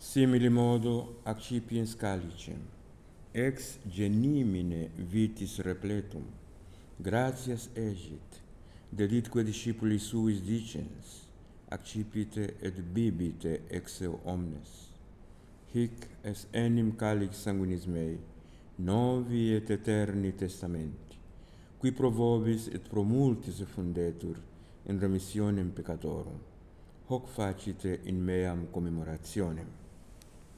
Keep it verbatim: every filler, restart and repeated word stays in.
Simili modo accipiens calicem, ex genimine vitis repletum, gratias egit, delitque discipuli suis dicens, accipite et bibite ex eo omnes. Hic es enim calix sanguinis mei, novi et eterni testamenti, qui pro vobis et pro multis effundetur in remissionem peccatorum. Hoc facite in meam commemorationem.